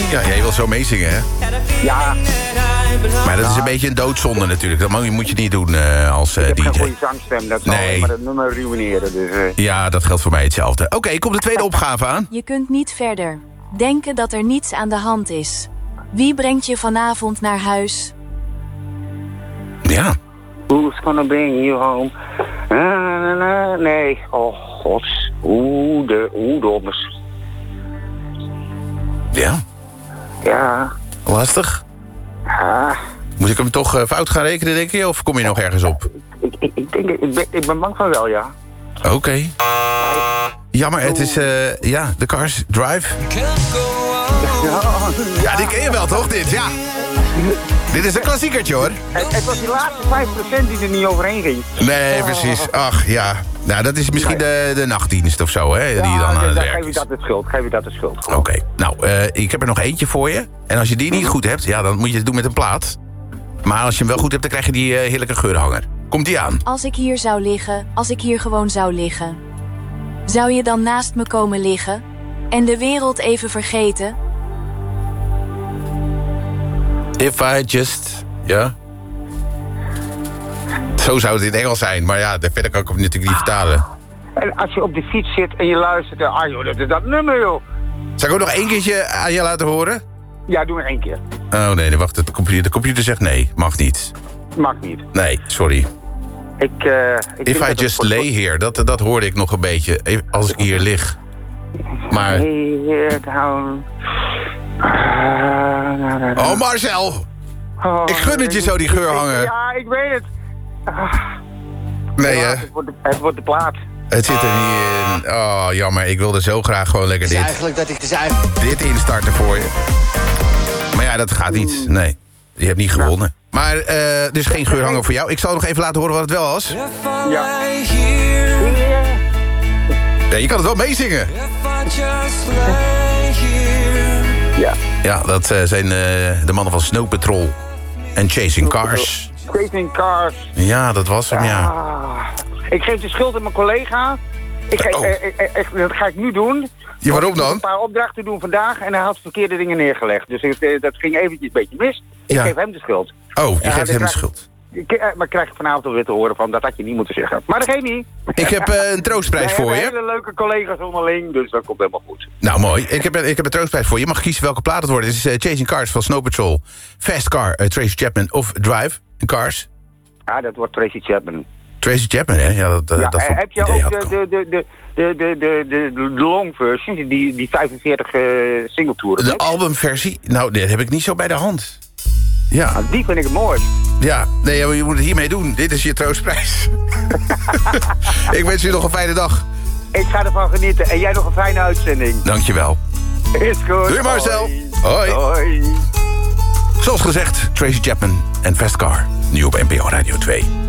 Ja, jij wil zo meezingen, hè? Ja. Maar dat is een beetje een doodzonde natuurlijk. Dat moet je niet doen als DJ. Ik heb geen goede zangstem, dat zal alleen maar het nummer ruïneren. Dus, Ja, dat geldt voor mij hetzelfde. Oké, komt de tweede opgave aan. Je kunt niet verder. Denken dat er niets aan de hand is. Wie brengt je vanavond naar huis? Ja. Who's gonna bring you home? Nee, oh god. De dommers. Ja. Ja. Lastig. Ja. Moet ik hem toch fout gaan rekenen, denk je? Of kom je nog ergens op? Ik ben bang van wel, ja. Oké. Jammer, het is, The Cars Drive. Ja, die ken je wel, toch, dit? Ja. Dit is een klassiekertje, hoor. Het was die laatste 5% die er niet overheen ging. Nee, precies. Ach, ja. Nou, dat is misschien de nachtdienst of zo, hè? Die dan aan het werk is. Geef je dat de schuld. Oké. Nou, ik heb er nog eentje voor je. En als je die niet goed hebt, ja, dan moet je het doen met een plaat. Maar als je hem wel goed hebt, dan krijg je die heerlijke geurhanger. Komt die aan? Als ik hier zou liggen, als ik hier gewoon zou liggen. Zou je dan naast me komen liggen? En de wereld even vergeten? If I just... Ja? Zo zou het in het Engels zijn. Maar ja, verder kan ik hem natuurlijk niet vertalen. En als je op de fiets zit en je luistert... joh, dat is dat nummer, joh. Zal ik ook nog één keertje aan je laten horen? Ja, doe maar 1 keer. Oh nee, wacht. De computer zegt nee. Mag niet. Mag niet. Nee, sorry. Ik If I just lay here. Dat hoorde ik nog een beetje. Als ik hier lig. Maar... Oh, Marcel! Ik gun het je zo, die geurhanger. Ja, ik weet het. Nee, hè? Het wordt de plaat. Het zit er niet in. Oh, jammer. Ik wilde zo graag gewoon lekker dit instarten voor je. Maar ja, dat gaat niet. Nee, je hebt niet gewonnen. Maar dus geen geurhanger voor jou. Ik zal nog even laten horen wat het wel was. Ja. Ja, je kan het wel meezingen. Ja. Ja, dat zijn de mannen van Snow Patrol en Chasing Cars. Chasing Cars. Ja, dat was hem, ja. Ik geef de schuld aan mijn collega. Dat ga ik nu doen. Ja, waarom dan? Ik een paar opdrachten doen vandaag en hij had verkeerde dingen neergelegd. Dus dat ging eventjes een beetje mis. Ik geef hem de schuld. Oh, je geeft hem de schuld. Maar krijg ik vanavond alweer te horen van dat had je niet moeten zeggen. Maar dat geeft niet. Ik heb een troostprijs voor je. Hele leuke collega's onderling, dus dat komt helemaal goed. Nou, mooi. Ik heb een troostprijs voor je. Je mag kiezen welke plaat het wordt. Het is Chasing Cars van Snow Patrol, Fast Car, Tracy Chapman of Drive Cars. Ja, dat wordt Tracy Chapman. Tracy Chapman, hè? Ja, dat heb je ook de long version, die 45 single toeren? De albumversie? Nou, dat heb ik niet zo bij de hand. Ja. Nou, die vind ik het mooi. Ja, nee, maar je moet het hiermee doen. Dit is je troostprijs. Ik wens je nog een fijne dag. Ik ga ervan genieten. En jij nog een fijne uitzending. Dankjewel. Is goed. Doei Marcel. Hoi. Hoi. Zoals gezegd, Tracy Chapman en Fast Car. Nu op NPO Radio 2.